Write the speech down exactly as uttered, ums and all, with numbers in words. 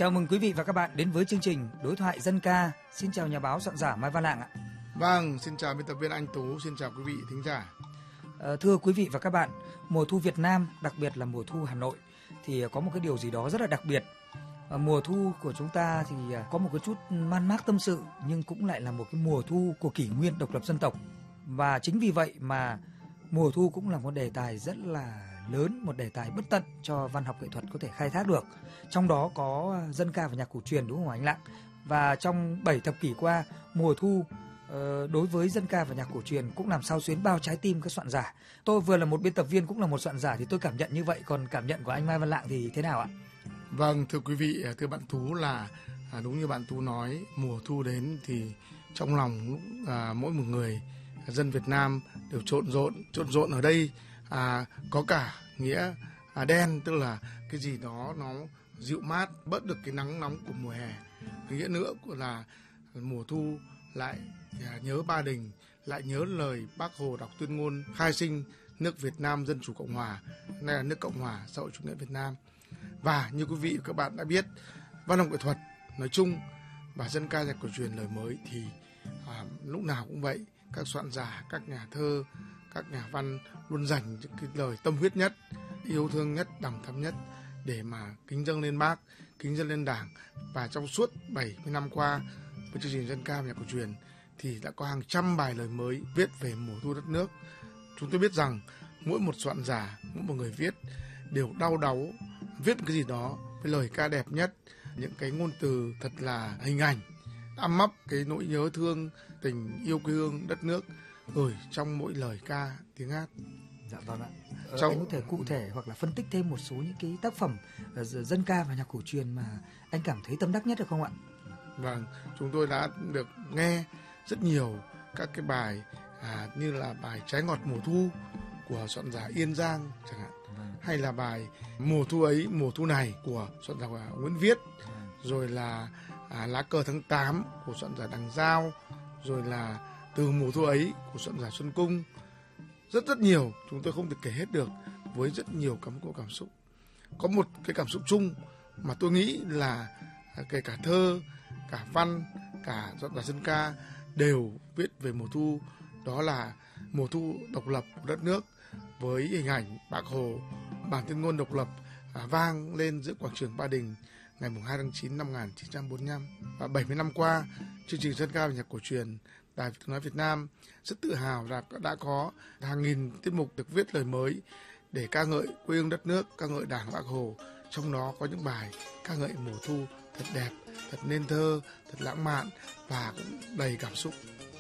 Chào mừng quý vị và các bạn đến với chương trình Đối thoại dân ca. Xin chào nhà báo soạn giả Mai Văn Lạng ạ. Vâng, xin chào biên tập viên Anh Tú, xin chào quý vị thính giả. À, thưa quý vị và các bạn, mùa thu Việt Nam, đặc biệt là mùa thu Hà Nội thì có một cái điều gì đó rất là đặc biệt. À, mùa thu của chúng ta thì có một cái chút man mác tâm sự, nhưng cũng lại là một cái mùa thu của kỷ nguyên độc lập dân tộc. Và chính vì vậy mà mùa thu cũng là một đề tài rất là lớn, một đề tài bất tận cho văn học nghệ thuật có thể khai thác được. Trong đó có dân ca và nhạc cổ truyền, đúng không anh Lạng? Và trong bảy thập kỷ qua, mùa thu đối với dân ca và nhạc cổ truyền cũng làm xao xuyến bao trái tim các soạn giả. Tôi vừa là một biên tập viên cũng là một soạn giả thì tôi cảm nhận như vậy, còn cảm nhận của anh Mai Văn Lạng thì thế nào ạ? Vâng, thưa quý vị, thưa bạn Tú, là đúng như bạn Tú nói, mùa thu đến thì trong lòng à, mỗi một người dân Việt Nam đều trộn rộn. Trộn rộn ở đây à, có cả nghĩa à, đen, tức là cái gì đó nó dịu mát, bớt được cái nắng nóng của mùa hè. Cái nghĩa nữa là mùa thu lại à, nhớ Ba Đình, lại nhớ lời Bác Hồ đọc tuyên ngôn khai sinh nước Việt Nam Dân Chủ Cộng Hòa, nay là nước Cộng Hòa Xã hội Chủ nghĩa Việt Nam. Và như quý vị và các bạn đã biết, văn học nghệ thuật nói chung và dân ca nhạc cổ truyền lời mới thì à, lúc nào cũng vậy, các soạn giả, các nhà thơ, các nhà văn luôn dành những cái lời tâm huyết nhất, yêu thương nhất, đằm thắm nhất để mà kính dâng lên Bác, kính dâng lên Đảng. Và trong suốt bảy mươi năm qua với chương trình dân ca và nhạc cổ truyền thì đã có hàng trăm bài lời mới viết về mùa thu đất nước. Chúng tôi biết rằng mỗi một soạn giả, mỗi một người viết đều đau đáu viết một cái gì đó với lời ca đẹp nhất, những cái ngôn từ thật là hình ảnh, ăm ấp cái nỗi nhớ thương, tình yêu quê hương đất nước gửi trong mỗi lời ca, tiếng hát. Dạ vâng ạ. Ờ, trong... Anh có thể cụ thể hoặc là phân tích thêm một số những cái tác phẩm uh, dân ca và nhạc cổ truyền mà anh cảm thấy tâm đắc nhất được không ạ? Vâng, chúng tôi đã được nghe rất nhiều các cái bài à, như là bài Trái ngọt mùa thu của soạn giả Yên Giang chẳng hạn, vâng. Hay là bài Mùa thu ấy, mùa thu này của soạn giả Nguyễn Viết, vâng. Rồi là à, Lá cờ tháng tám của soạn giả Đằng Giao, rồi là Từ mùa thu ấy của soạn giả Xuân Cung. Rất rất nhiều, chúng tôi không thể kể hết được, với rất nhiều cảm có cảm xúc. Có một cái cảm xúc chung mà tôi nghĩ là kể cả thơ, cả văn, cả soạn giả dân ca đều viết về mùa thu, đó là mùa thu độc lập của đất nước, với hình ảnh Bác Hồ, bản tuyên ngôn độc lập à, vang lên giữa quảng trường Ba Đình ngày hai tháng chín năm một nghìn chín trăm bốn mươi lăm. Và bảy mươi năm qua, chương trình dân ca và nhạc cổ truyền Đài Tiếng nói Việt Nam rất tự hào là đã có hàng nghìn tiết mục được viết lời mới để ca ngợi quê hương đất nước, ca ngợi Đảng Bác Hồ. Trong đó có những bài ca ngợi mùa thu thật đẹp, thật nên thơ, thật lãng mạn và cũng đầy cảm xúc.